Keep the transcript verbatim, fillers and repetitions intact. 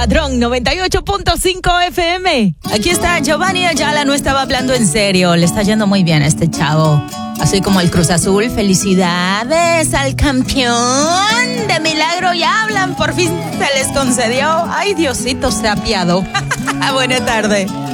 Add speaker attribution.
Speaker 1: Patrón noventa y ocho punto cinco F M. Aquí está Giovanni Ayala, no estaba hablando en serio. Le está yendo muy bien a este chavo. Así como el Cruz Azul. Felicidades al campeón. De milagro ya hablan. Por fin se les concedió. Ay, Diosito, se apiadó. Buena tarde.